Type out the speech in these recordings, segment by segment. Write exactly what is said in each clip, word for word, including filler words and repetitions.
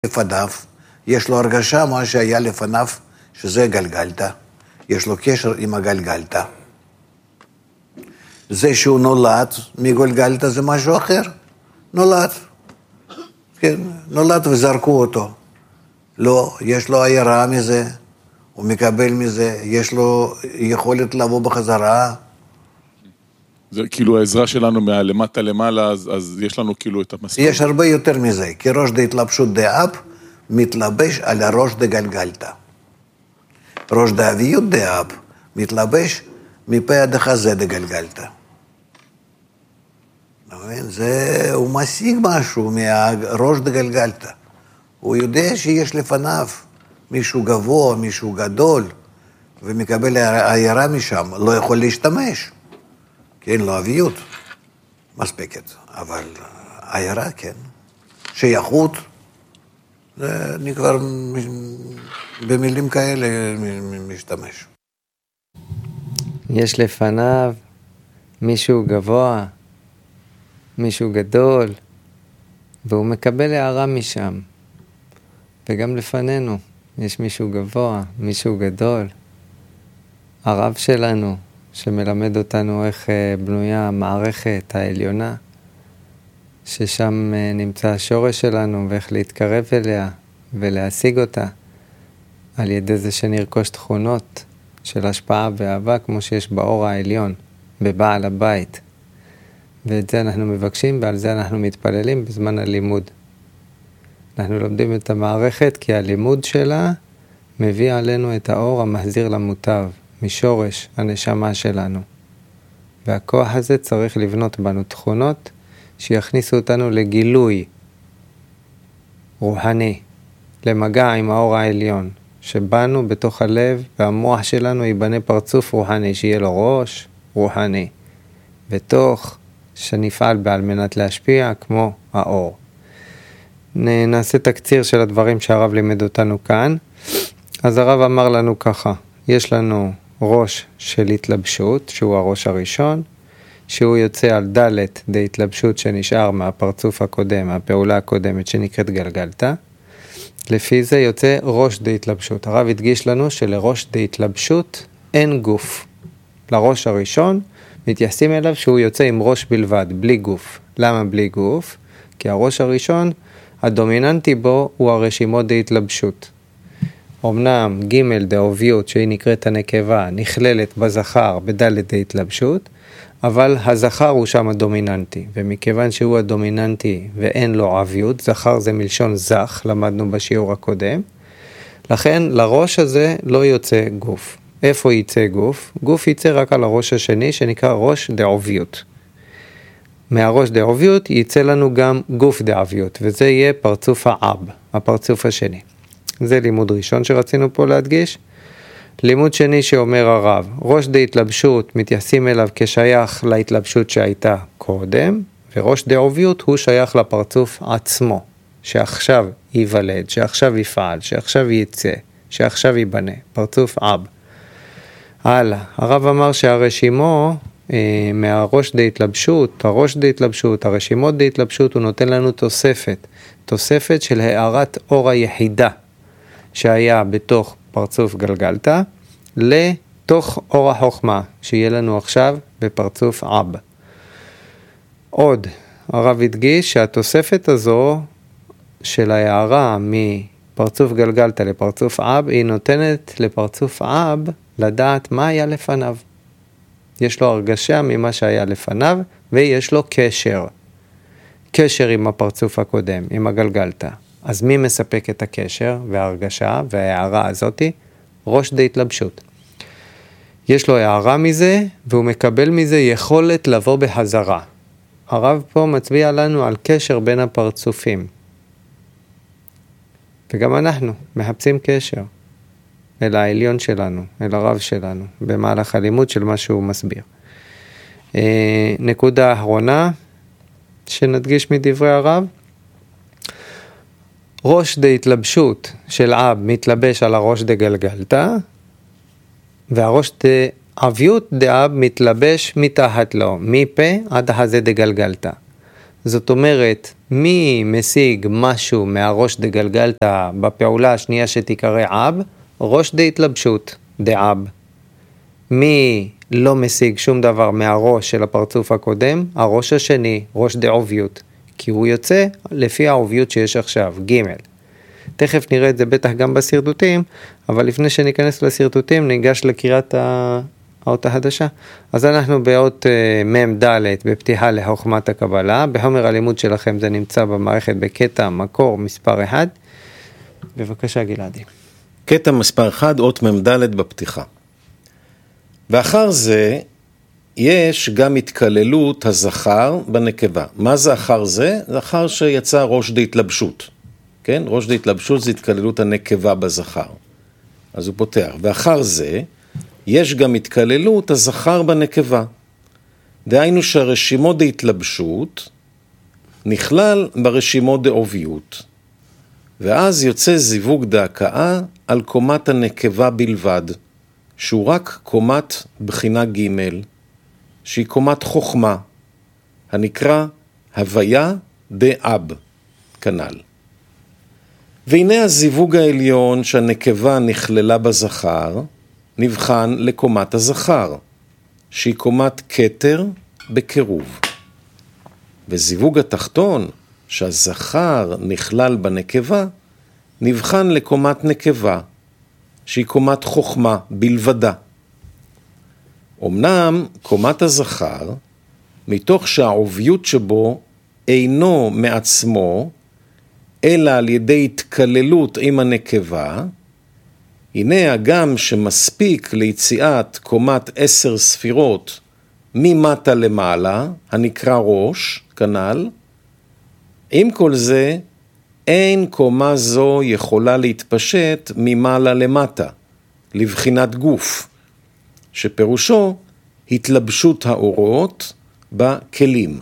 לפניו, יש לו הרגשה מה שהיה לפניו, שזה גלגלתא, יש לו קשר עם הגלגלתא. זה שהוא נולד מגלגלתא זה משהו אחר, נולד, כן, נולד וזרקו אותו. לא, יש לו עיירה מזה, הוא מקבל מזה, יש לו יכולת לבוא בחזרה. זה כאילו העזרה שלנו מהלמטה למעלה, אז, אז יש לנו כאילו את המספר. יש הרבה יותר מזה, כי ראש דהתלבשות דאב מתלבש על הראש דגלגלתא. ראש דאביות דאב מתלבש מפה עד החזה דגלגלתא. זה, הוא משיג משהו מהראש דגלגלתא. הוא יודע שיש לפניו מישהו גבוה, מישהו גדול, ומקבל העירה משם, לא יכול להשתמש. כן, לא אביות מספקת, אבל העירה, כן. שייכות, אני כבר במילים כאלה משתמש. יש לפניו מישהו גבוה, מישהו גדול, והוא מקבל הערה משם. וגם לפנינו יש מישהו גבוה, מישהו גדול. הרב שלנו, שמלמד אותנו איך בנויה המערכת העליונה, ששם נמצא השורש שלנו ואיך להתקרב אליה ולהשיג אותה, על ידי זה שנרכוש תכונות של השפעה ואהבה כמו שיש באור העליון, בבעל הבית. ואת זה אנחנו מבקשים ועל זה אנחנו מתפללים בזמן הלימוד. אנחנו לומדים את המערכת כי הלימוד שלה מביא עלינו את האור המחזיר למוטב, משורש הנשמה שלנו. והכוח הזה צריך לבנות בנו תכונות שיכניסו אותנו לגילוי רוחני, למגע עם האור העליון, שבנו בתוך הלב והמוח שלנו ייבנה פרצוף רוחני, שיהיה לו ראש רוחני, בתוך שנפעל בעל מנת להשפיע כמו האור. נעשה תקציר של הדברים שהרב לימד אותנו כאן. אז הרב אמר לנו ככה, יש לנו ראש של התלבשות, שהוא הראש הראשון, שהוא יוצא על דלת דהתלבשות שנשאר מהפרצוף הקודם, הפעולה הקודמת שנקראת גלגלתא. לפי זה יוצא ראש דהתלבשות. הרב הדגיש לנו שלראש דהתלבשות אין גוף. לראש הראשון מתייחסים אליו שהוא יוצא עם ראש בלבד, בלי גוף. למה בלי גוף? כי הראש הראשון, הדומיננטי בו הוא הרשימות דהתלבשות. אמנם ג' דאוביות שהיא נקראת הנקבה נכללת בזכר בדלת דהתלבשות, אבל הזכר הוא שם הדומיננטי, ומכיוון שהוא הדומיננטי ואין לו אביות, זכר זה מלשון זך, למדנו בשיעור הקודם, לכן לראש הזה לא יוצא גוף. איפה יצא גוף? גוף יצא רק על הראש השני שנקרא ראש דאוביות. מהראש דאוביות יצא לנו גם גוף דאביות, וזה יהיה פרצוף האב, הפרצוף השני. זה לימוד ראשון שרצינו פה להדגיש. לימוד שני שאומר הרב, ראש דהתלבשות מתייחסים אליו כשייך להתלבשות שהייתה קודם, וראש דאוביות הוא שייך לפרצוף עצמו, שעכשיו ייוולד, שעכשיו יפעל, שעכשיו יצא, שעכשיו ייבנה, פרצוף אב. הלאה, הרב אמר שהרשימו אה, מהראש דהתלבשות, הראש דהתלבשות, הרשימות דהתלבשות, הוא נותן לנו תוספת, תוספת של הערת אור היחידה, שהיה בתוך פרצוף גלגלתא, לתוך אור החוכמה, שיהיה לנו עכשיו בפרצוף אב. עוד, הרב הדגיש שהתוספת הזו של ההערה מפרצוף גלגלתא לפרצוף אב, היא נותנת לפרצוף אב לדעת מה היה לפניו. יש לו הרגשה ממה שהיה לפניו, ויש לו קשר. קשר עם הפרצוף הקודם, עם הגלגלתא. אז מי מספק את הקשר וההרגשה וההערה הזאת? ראש דהתלבשות. יש לו הערה מזה, והוא מקבל מזה יכולת לבוא בחזרה. הרב פה מצביע לנו על קשר בין הפרצופים. וגם אנחנו מחפשים קשר אל העליון שלנו, אל הרב שלנו, במהלך הלימוד של מה שהוא מסביר. נקודה אחרונה שנדגיש מדברי הרב, ראש דהתלבשות של אב מתלבש על הראש דגלגלתא, והראש דאביות דאב מתלבש מתחת לו, מפה עד החזה דגלגלתא. זאת אומרת, מי משיג משהו מהראש דגלגלתא בפעולה השנייה שתיקרא אב? ראש דהתלבשות, דאב. מי לא משיג שום דבר מהראש של הפרצוף הקודם? הראש השני, ראש דעוביות. כי הוא יוצא לפי העוביות שיש עכשיו, ג'. תכף נראה את זה בטח גם בסרטוטים, אבל לפני שניכנס לסרטוטים ניגש לקריאת האות החדשה. אז אנחנו באות מם ד' בפתיחה לחוכמת הקבלה, בחומר הלימוד שלכם זה נמצא במערכת בקטע מקור מספר אחד. בבקשה גלעדי. קטע מספר אחד, אות מם ד' בפתיחה. ואחר זה יש גם התקללות הזכר בנקבה. מה זה אחר זה? זה אחר שיצא ראש דהתלבשות. כן? ראש דהתלבשות זה התקללות הנקבה בזכר. אז הוא פותח. ואחר זה יש גם התקללות הזכר בנקבה. דהיינו שהרשימות דהתלבשות נכלל ברשימות דעוביות. ואז יוצא זיווג דהקאה על קומת הנקבה בלבד, שהוא רק קומת בחינה ג', שהיא קומת חוכמה, הנקרא הוויה דאב, כנ"ל. והנה הזיווג העליון שהנקבה נכללה בזכר, נבחן לקומת הזכר, שהיא קומת כתר בקירוב. וזיווג התחתון, שהזכר נכלל בנקבה, נבחן לקומת נקבה, שהיא קומת חוכמה בלבדה. אמנם קומת הזכר, מתוך שהעוביות שבו אינו מעצמו, אלא על ידי התקללות עם הנקבה, הנה הגם שמספיק ליציאת קומת עשר ספירות ממטה למעלה, הנקרא ראש, כנ"ל, עם כל זה, אין קומה זו יכולה להתפשט ממעלה למטה, לבחינת גוף, שפירושו התלבשות האורות בכלים.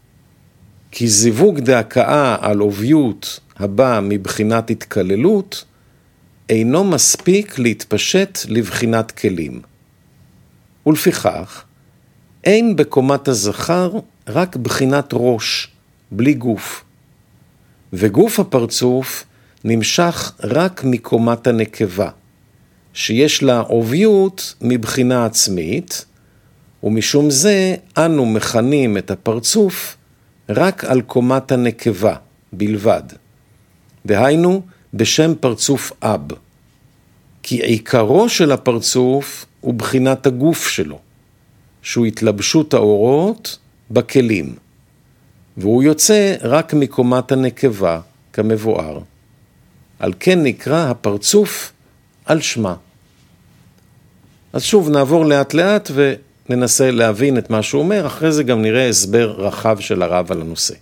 כי זיווג דהקאה על עוביות הבא מבחינת התקללות, אינו מספיק להתפשט לבחינת כלים. ולפיכך, אין בקומת הזכר רק בחינת ראש, בלי גוף. וגוף הפרצוף נמשך רק מקומת הנקבה, שיש לה עוביות מבחינה עצמית, ומשום זה אנו מכנים את הפרצוף רק על קומת הנקבה בלבד. דהיינו בשם פרצוף אב, כי עיקרו של הפרצוף הוא בחינת הגוף שלו, שהוא התלבשות האורות בכלים. והוא יוצא רק מקומת הנקבה כמבואר. על כן נקרא הפרצוף על שמה. אז שוב נעבור לאט לאט וננסה להבין את מה שהוא אומר, אחרי זה גם נראה הסבר רחב של הרב על הנושא.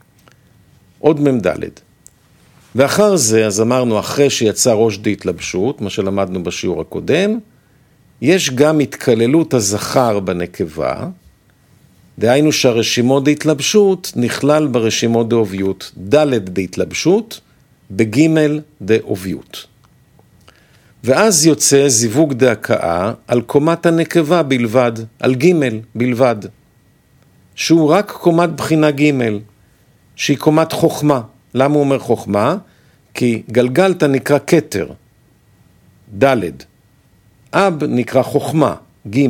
עוד ממדלד. ואחר זה, אז אמרנו אחרי שיצא ראש דהתלבשות, מה שלמדנו בשיעור הקודם, יש גם התקללות הזכר בנקבה, דהיינו שהרשימות דהתלבשות נכלל ברשימות דעוביות, ד' דהתלבשות, בג' דעוביות. ואז יוצא זיווג דהקאה על קומת הנקבה בלבד, על ג' בלבד, שהוא רק קומת בחינה ג', שהיא קומת חוכמה. למה הוא אומר חוכמה? כי גלגלתא נקרא כתר, ד', אב נקרא חוכמה, ג',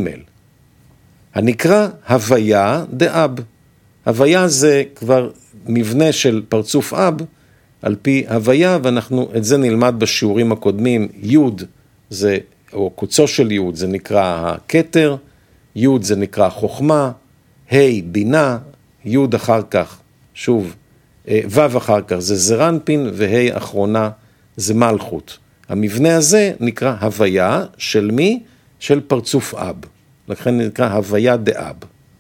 הנקרא הוויה דאב. הוויה זה כבר מבנה של פרצוף אב, על פי הוויה, ואנחנו את זה נלמד בשיעורים הקודמים. י' זה, או קוצו של י' זה נקרא הכתר, י' זה נקרא חוכמה, ה' בינה, י' אחר כך, שוב, ו' אחר כך זה זרנפין, וה' אחרונה זה מלכות. המבנה הזה נקרא הוויה של מי? של פרצוף אב. לכן נקרא הוויה דאב.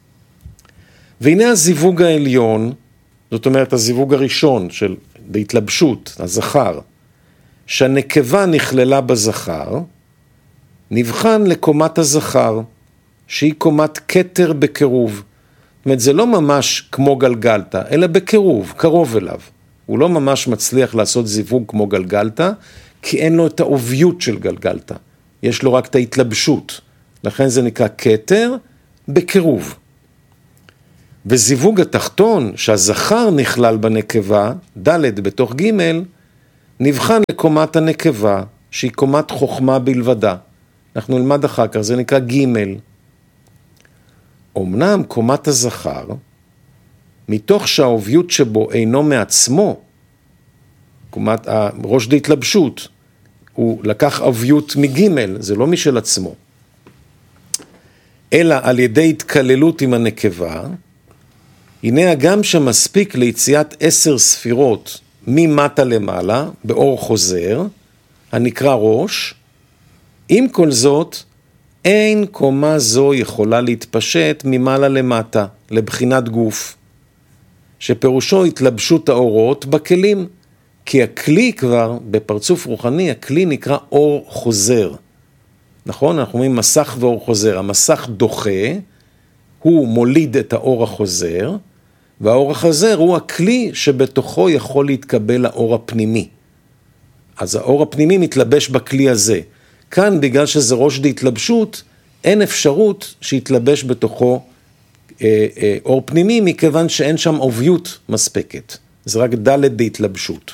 והנה הזיווג העליון, זאת אומרת הזיווג הראשון של בהתלבשות, הזכר, שהנקבה נכללה בזכר, נבחן לקומת הזכר, שהיא קומת כתר בקירוב. זאת אומרת, זה לא ממש כמו גלגלתא, אלא בקירוב, קרוב אליו. הוא לא ממש מצליח לעשות זיווג כמו גלגלתא, כי אין לו את העוביות של גלגלתא. יש לו רק את ההתלבשות. לכן זה נקרא כתר בקירוב. וזיווג התחתון, שהזכר נכלל בנקבה, ד' בתוך ג', נבחן לקומת הנקבה, שהיא קומת חוכמה בלבדה. אנחנו נלמד אחר כך, זה נקרא ג'. אמנם קומת הזכר, מתוך שהעוביות שבו אינו מעצמו, קומת הראש דהתלבשות, הוא לקח עוביות מג', זה לא משל עצמו, אלא על ידי התקללות עם הנקבה, הנה הגם שמספיק ליציאת עשר ספירות ממטה למעלה, באור חוזר, הנקרא ראש, עם כל זאת, אין קומה זו יכולה להתפשט ממעלה למטה, לבחינת גוף, שפירושו התלבשות האורות בכלים, כי הכלי כבר, בפרצוף רוחני, הכלי נקרא אור חוזר. נכון? אנחנו אומרים מסך ואור חוזר. המסך דוחה, הוא מוליד את האור החוזר, והאור החוזר הוא הכלי שבתוכו יכול להתקבל האור הפנימי. אז האור הפנימי מתלבש בכלי הזה. כאן, בגלל שזה ראש דהתלבשות, אין אפשרות שיתלבש בתוכו אה, אה, אור פנימי, מכיוון שאין שם עוביות מספקת. זה רק ד' דהתלבשות.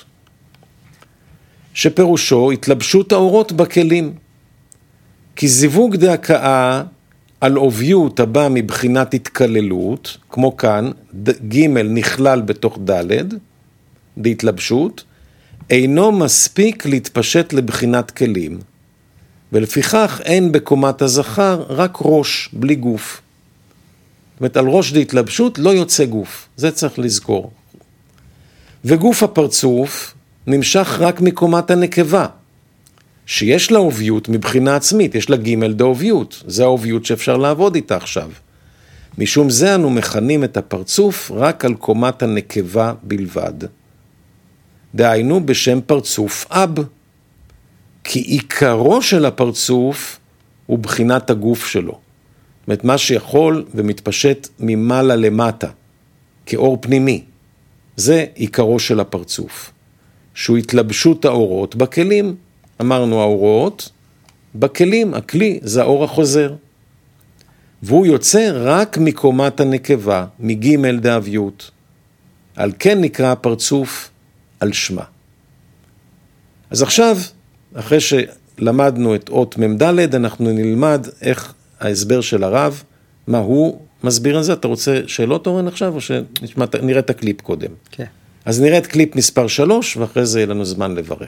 שפירושו התלבשות האורות בכלים. כי זיווג דהקאה על עוביות הבא מבחינת התקללות, כמו כאן, ג' נכלל בתוך ד' דהתלבשות, אינו מספיק להתפשט לבחינת כלים. ולפיכך אין בקומת הזכר רק ראש, בלי גוף. זאת אומרת, על ראש דהתלבשות לא יוצא גוף, זה צריך לזכור. וגוף הפרצוף נמשך רק מקומת הנקבה, שיש לה עוביות מבחינה עצמית, יש לה ג' דעוביות, זה העוביות שאפשר לעבוד איתה עכשיו. משום זה אנו מכנים את הפרצוף רק על קומת הנקבה בלבד. דהיינו בשם פרצוף אב, כי עיקרו של הפרצוף הוא בחינת הגוף שלו. זאת אומרת, מה שיכול ומתפשט ממעלה למטה, כאור פנימי, זה עיקרו של הפרצוף. שהוא התלבשות האורות בכלים, אמרנו האורות, בכלים, הכלי זה האור החוזר. והוא יוצא רק מקומת הנקבה, מג' דאביות. על כן נקרא הפרצוף על שמה. אז עכשיו, אחרי שלמדנו את אות ממדלת, אנחנו נלמד איך ההסבר של הרב, מה הוא מסביר על זה. אתה רוצה שאלות אורן עכשיו, או שנראה את הקליפ קודם? כן. אז נראה את קליפ מספר שלוש, ואחרי זה יהיה לנו זמן לברר.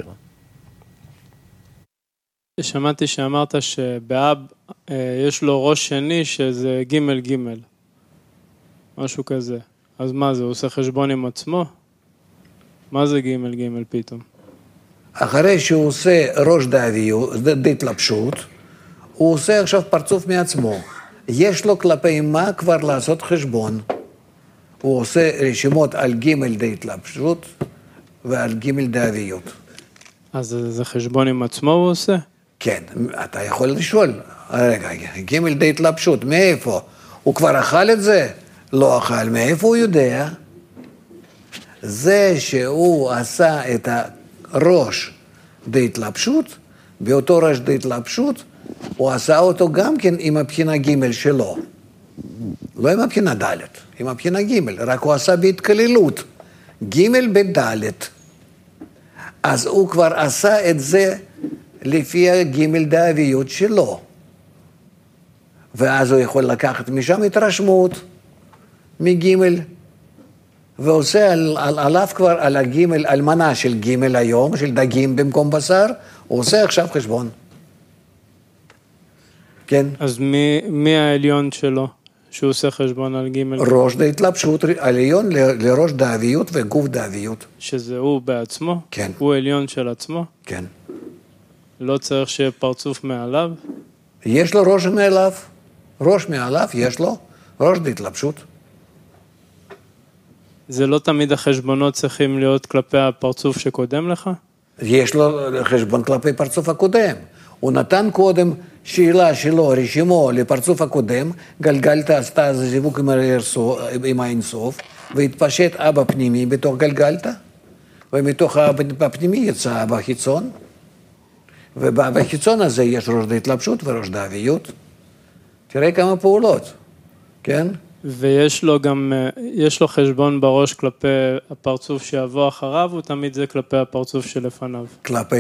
שמעתי שאמרת שבאב יש לו ראש שני שזה ג' ג', משהו כזה. אז מה זה, הוא עושה חשבון עם עצמו? מה זה ג' ג' פתאום? אחרי שהוא עושה ראש דהתלבשות, הוא עושה עכשיו פרצוף מעצמו. יש לו כלפי מה כבר לעשות חשבון. הוא עושה רשימות על ג' דהתלבשות ועל ג' דאביות. אז זה חשבון עם עצמו הוא עושה? כן, אתה יכול לשאול, רגע, ג' דהתלבשות, מאיפה? הוא כבר אכל את זה? לא אכל, מאיפה הוא יודע? זה שהוא עשה את הראש דהתלבשות, באותו ראש דהתלבשות, הוא עשה אותו גם כן עם הבחינה ג' שלו. לא עם הבחינה ד', עם הבחינה ג', רק הוא עשה בהתקללות. ג' בד'. אז הוא כבר עשה את זה לפי הג' דאביות שלו. ואז הוא יכול לקחת משם התרשמות מג' ועושה על, על, עליו כבר על הג' על מנה של ג' היום, של דגים במקום בשר, הוא עושה עכשיו חשבון. כן? אז מי, מי העליון שלו שהוא עושה חשבון על ג'? ראש דהתלבשות, עליון ל, לראש דאביות וגוף דאביות. שזה הוא בעצמו? כן. הוא עליון של עצמו? כן. לא צריך שיהיה פרצוף מעליו? יש לו ראש מעליו, ראש מעליו יש לו, ראש דהתלבשות. זה לא תמיד החשבונות צריכים להיות כלפי הפרצוף שקודם לך? יש לו חשבון כלפי פרצוף הקודם. הוא נתן קודם שאלה שלו, רשימו לפרצוף הקודם, גלגלת עשתה זיווג עם האינסוף, והתפשט אבא פנימי בתוך גלגלת, ומתוך האבא הפנימי יצא אבא חיצון, ובחיצון הזה יש ראש דהתלבשות וראש דאביות. תראה כמה פעולות, כן? ויש לו גם, יש לו חשבון בראש כלפי הפרצוף שיבוא אחריו, הוא תמיד זה כלפי הפרצוף שלפניו. כלפי